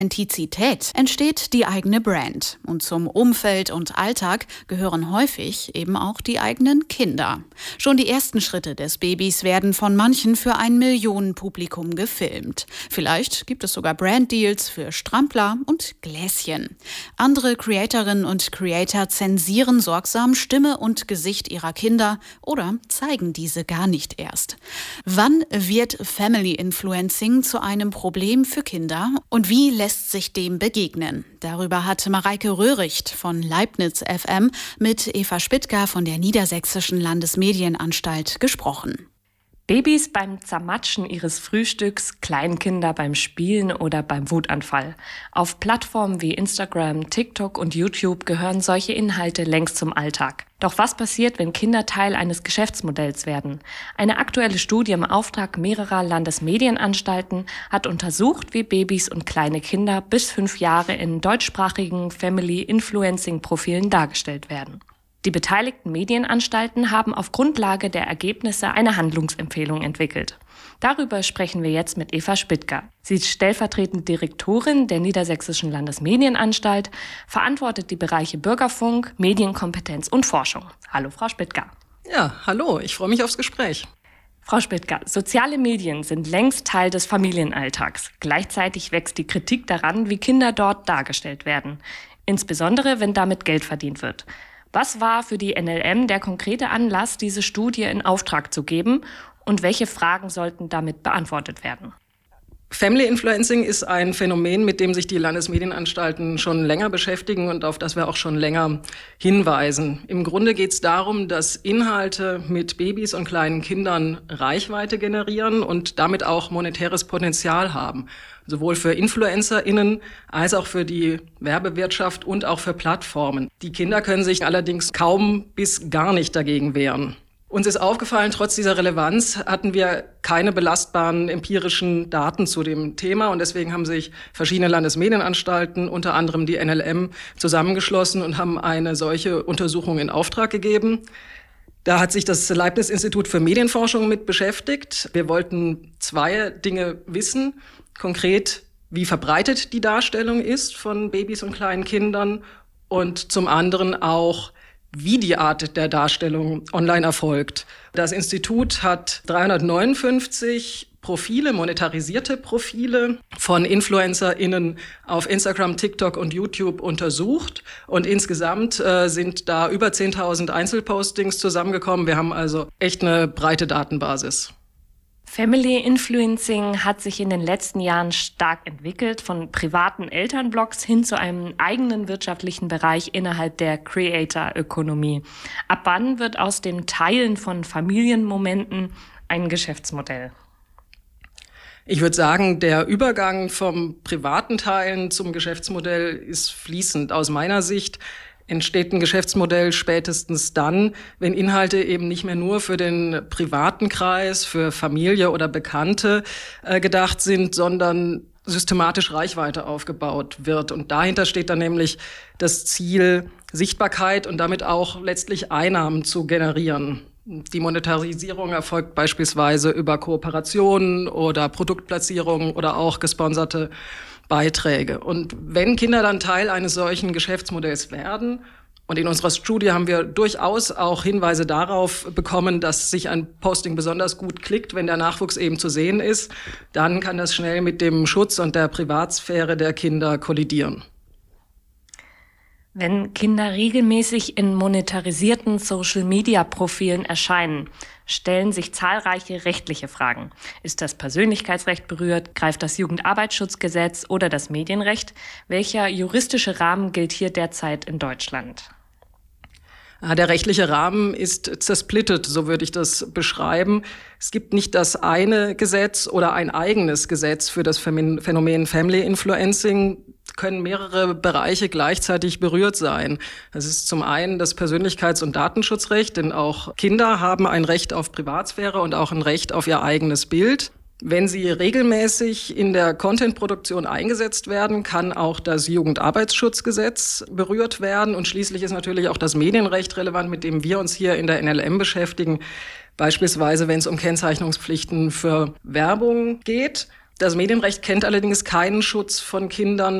Authentizität entsteht die eigene Brand. Und zum Umfeld und Alltag gehören häufig eben auch die eigenen Kinder. Schon die ersten Schritte des Babys werden von manchen für ein Millionenpublikum gefilmt. Vielleicht gibt es sogar Branddeals für Strampler und Gläschen. Andere Creatorinnen und Creator zensieren sorgsam Stimme und Gesicht ihrer Kinder oder zeigen diese gar nicht erst. Wann wird Family Influencing zu einem Problem für Kinder und wie lässt sich dem begegnen? Darüber hat Mareike Röhricht von Leibniz FM mit Eva Spittger von der Niedersächsischen Landesmedienanstalt gesprochen. Babys beim Zermatschen ihres Frühstücks, Kleinkinder beim Spielen oder beim Wutanfall. Auf Plattformen wie Instagram, TikTok und YouTube gehören solche Inhalte längst zum Alltag. Doch was passiert, wenn Kinder Teil eines Geschäftsmodells werden? Eine aktuelle Studie im Auftrag mehrerer Landesmedienanstalten hat untersucht, wie Babys und kleine Kinder bis 5 Jahre in deutschsprachigen Family-Influencing-Profilen dargestellt werden. Die beteiligten Medienanstalten haben auf Grundlage der Ergebnisse eine Handlungsempfehlung entwickelt. Darüber sprechen wir jetzt mit Eva Spittger. Sie ist stellvertretende Direktorin der Niedersächsischen Landesmedienanstalt, verantwortet die Bereiche Bürgerfunk, Medienkompetenz und Forschung. Hallo, Frau Spittger. Ja, hallo, ich freue mich aufs Gespräch. Frau Spittger, soziale Medien sind längst Teil des Familienalltags. Gleichzeitig wächst die Kritik daran, wie Kinder dort dargestellt werden. Insbesondere, wenn damit Geld verdient wird. Was war für die NLM der konkrete Anlass, diese Studie in Auftrag zu geben und welche Fragen sollten damit beantwortet werden? Family Influencing ist ein Phänomen, mit dem sich die Landesmedienanstalten schon länger beschäftigen und auf das wir auch schon länger hinweisen. Im Grunde geht es darum, dass Inhalte mit Babys und kleinen Kindern Reichweite generieren und damit auch monetäres Potenzial haben. Sowohl für InfluencerInnen als auch für die Werbewirtschaft und auch für Plattformen. Die Kinder können sich allerdings kaum bis gar nicht dagegen wehren. Uns ist aufgefallen, trotz dieser Relevanz hatten wir keine belastbaren empirischen Daten zu dem Thema und deswegen haben sich verschiedene Landesmedienanstalten, unter anderem die NLM, zusammengeschlossen und haben eine solche Untersuchung in Auftrag gegeben. Da hat sich das Leibniz-Institut für Medienforschung mit beschäftigt. Wir wollten 2 Dinge wissen. Konkret, wie verbreitet die Darstellung ist von Babys und kleinen Kindern und zum anderen auch, wie die Art der Darstellung online erfolgt. Das Institut hat 359 Profile, monetarisierte Profile von InfluencerInnen auf Instagram, TikTok und YouTube untersucht. Und insgesamt sind da über 10.000 Einzelpostings zusammengekommen. Wir haben also echt eine breite Datenbasis. Family Influencing hat sich in den letzten Jahren stark entwickelt, von privaten Elternblogs hin zu einem eigenen wirtschaftlichen Bereich innerhalb der Creator-Ökonomie. Ab wann wird aus dem Teilen von Familienmomenten ein Geschäftsmodell? Ich würde sagen, der Übergang vom privaten Teilen zum Geschäftsmodell ist fließend. Aus meiner Sicht entsteht ein Geschäftsmodell spätestens dann, wenn Inhalte eben nicht mehr nur für den privaten Kreis, für Familie oder Bekannte gedacht sind, sondern systematisch Reichweite aufgebaut wird. Und dahinter steht dann nämlich das Ziel, Sichtbarkeit und damit auch letztlich Einnahmen zu generieren. Die Monetarisierung erfolgt beispielsweise über Kooperationen oder Produktplatzierungen oder auch gesponserte Beiträge. Und wenn Kinder dann Teil eines solchen Geschäftsmodells werden, und in unserer Studie haben wir durchaus auch Hinweise darauf bekommen, dass sich ein Posting besonders gut klickt, wenn der Nachwuchs eben zu sehen ist, dann kann das schnell mit dem Schutz und der Privatsphäre der Kinder kollidieren. Wenn Kinder regelmäßig in monetarisierten Social-Media-Profilen erscheinen, stellen sich zahlreiche rechtliche Fragen. Ist das Persönlichkeitsrecht berührt? Greift das Jugendarbeitsschutzgesetz oder das Medienrecht? Welcher juristische Rahmen gilt hier derzeit in Deutschland? Der rechtliche Rahmen ist zersplittet, so würde ich das beschreiben. Es gibt nicht das eine Gesetz oder ein eigenes Gesetz für das Phänomen Family Influencing. Es können mehrere Bereiche gleichzeitig berührt sein. Das ist zum einen das Persönlichkeits- und Datenschutzrecht, denn auch Kinder haben ein Recht auf Privatsphäre und auch ein Recht auf ihr eigenes Bild. Wenn sie regelmäßig in der Contentproduktion eingesetzt werden, kann auch das Jugendarbeitsschutzgesetz berührt werden. Und schließlich ist natürlich auch das Medienrecht relevant, mit dem wir uns hier in der NLM beschäftigen. Beispielsweise, wenn es um Kennzeichnungspflichten für Werbung geht. Das Medienrecht kennt allerdings keinen Schutz von Kindern